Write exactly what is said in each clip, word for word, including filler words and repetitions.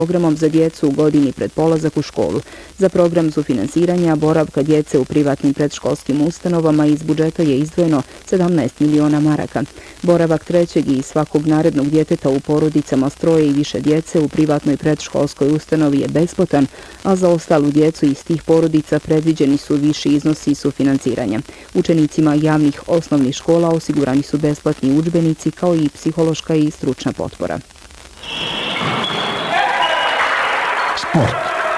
programom za djecu u godini pred polazak u školu. Za program sufinansiranja boravka djece u privatnim predškolskim ustanovama iz budžeta je izdvojeno sedamnaest miliona maraka. Boravak trećeg i svakog narednog djeteta u porodicama s troje i više djece u privatnoj predškolskoj ustanovi je besplatan, a za ostalu djecu iz tih porodica predviđeni su viši iznosi sufinansiranja. Učenicima javnih osnovnih škola osigurani su besplatni udžbenici kao i psihološka i stručna potpora. Sport.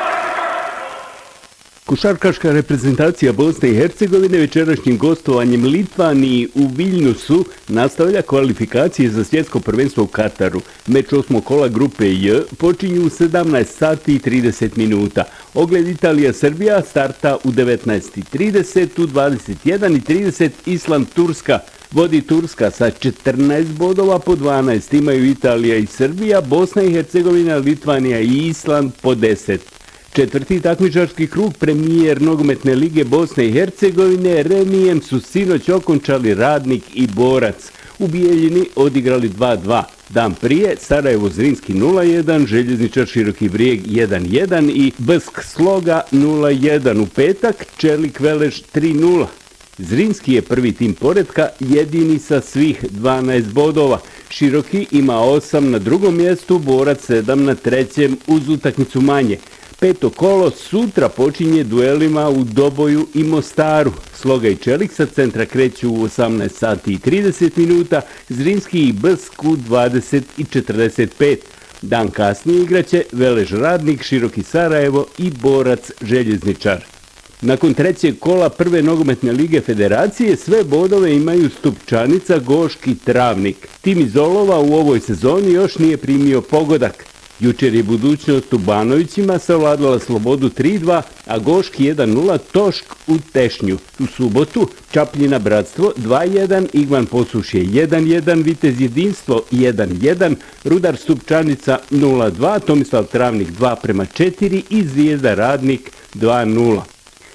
Košarkaška reprezentacija Bosne i Hercegovine večerašnjim gostovanjem Litvaniji u Viljnusu nastavlja kvalifikacije za svjetsko prvenstvo u Kataru. Meč osmog kola grupe J počinju u sedamnaest sati i trideset minuta. Ogled Italija-Srbija starta u devetnaest i trideset, u dvadeset jedan i trideset Island-Turska. Vodi Turska sa četrnaest bodova, po dvanaest imaju Italija i Srbija, Bosna i Hercegovina, Litvanija i Island po deset. Četvrti takmičarski krug premijer nogometne lige Bosne i Hercegovine remijem su sinoć okončali Radnik i Borac. U Bijeljini odigrali dva dva. Dan prije Sarajevo-Zrinski nula jedan, Željezničar Široki Brijeg jedan jedan i Bsk Sloga nula jedan. U petak Čelik Veleš tri nula. Zrinski je prvi tim poretka, jedini sa svih dvanaest bodova. Široki ima osam na drugom mjestu, Borac sedam na trećem uz utakmicu manje. Peto kolo sutra počinje duelima u Doboju i Mostaru. Sloga i Čelik sa centra kreću u osamnaest sati i trideset minuta, Zrinski i Bsk u dvadeset i četrdeset pet. Dan kasnije igraće Veleš Radnik, Široki Sarajevo i Borac Željezničar. Nakon trećeg kola prve nogometne lige federacije sve bodove imaju Stupčanica, Goški, Travnik. Tim iz Olova u ovoj sezoni još nije primio pogodak. Jučer je budućnost u Banovićima savladala Slobodu tri dva, a Goški jedan nula Tošk u Tešnju. U subotu Čapljina Bratstvo dva jedan, Igman Posušje jedan jedan, Vitez Jedinstvo jedan jedan, Rudar Stupčanica nula dva, Tomislav Travnik dva prema četiri i Zvijezda Radnik dva nula.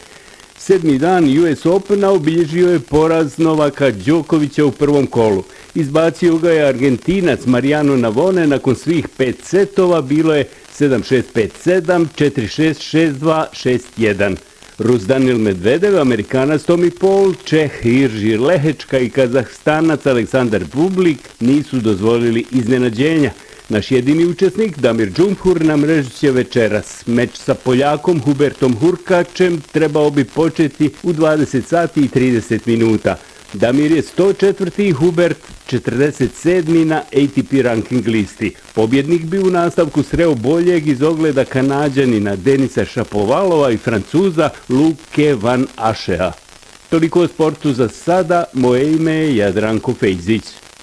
Sedmi dan U S Opena obilježio je poraz Novaka Đokovića u prvom kolu. Izbacio ga je Argentinac Mariano Navone nakon svih pet setova, bilo je sedam šest pet sedam, četiri šest šest dva šest jedan. Rus Danil Medvedev, Amerikanac Tommy Paul, Čeh Irži Lehečka i Kazahstanac Aleksandar Bublik nisu dozvolili iznenađenja. Naš jedini učesnik, Damir Džumhur, na mreži će večeras. Meč sa Poljakom Hubertom Hurkačem trebao bi početi u dvadeset sati i trideset minuta. Damir je sto četvrti, Hubert četrdeset sedmi na A T P ranking listi. Pobjednik bi u nastavku sreo boljeg iz ogleda Kanađanina Denisa Šapovalova i Francuza Luke Van Ašea. Toliko o sportu za sada, moje ime je Jadranko Fejzić.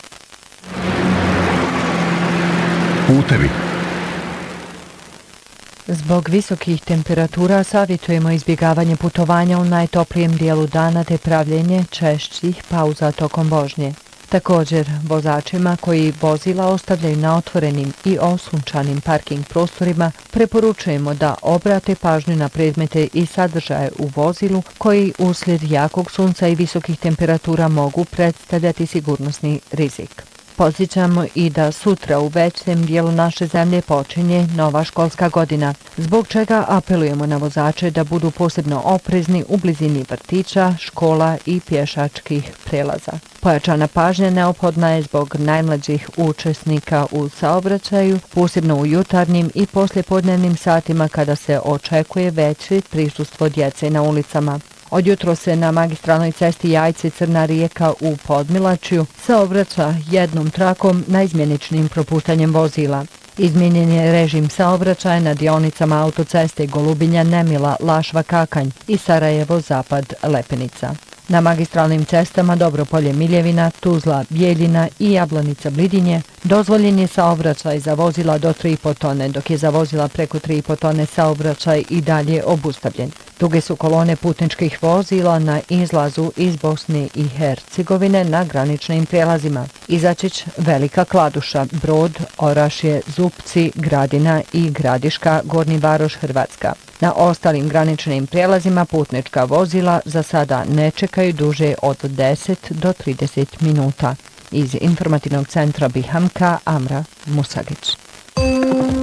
Putevi. Zbog visokih temperatura savjetujemo izbjegavanje putovanja u najtoplijem dijelu dana te pravljenje češćih pauza tokom vožnje. Također, vozačima koji vozila ostavljaju na otvorenim i osunčanim parking prostorima preporučujemo da obrate pažnju na predmete i sadržaje u vozilu koji uslijed jakog sunca i visokih temperatura mogu predstavljati sigurnosni rizik. Podsjećamo i da sutra u većem dijelu naše zemlje počinje nova školska godina, zbog čega apelujemo na vozače da budu posebno oprezni u blizini vrtića, škola i pješačkih prelaza. Pojačana pažnja neophodna je zbog najmlađih učesnika u saobraćaju, posebno u jutarnjim i poslijepodnevnim satima kada se očekuje veće prisustvo djece na ulicama. Od jutro se na magistralnoj cesti Jajce-Crna Rijeka u Podmilačju saobraća jednom trakom naizmjeničnim propuštanjem vozila. Izmijenjen je režim saobraćaja na dionicama autoceste Golubinja-Nemila, Lašva-Kakanj i Sarajevo-Zapad-Lepenica. Na magistralnim cestama Dobropolje-Miljevina, Tuzla-Bijeljina i Jablanica-Blidinje dozvoljen je saobraćaj za vozila do tri i po tone, dok je za vozila preko tri i po tone saobraćaj i dalje obustavljen. Duge su kolone putničkih vozila na izlazu iz Bosne i Hercegovine na graničnim prijelazima. Izačić, Velika Kladuša, Brod, Orašje, Zupci, Gradina i Gradiška, Gornji Varoš, Hrvatska. Na ostalim graničnim prijelazima putnička vozila za sada ne čekaju duže od deset do trideset minuta. Iz informativnog centra Bihamka, Amra Musagić.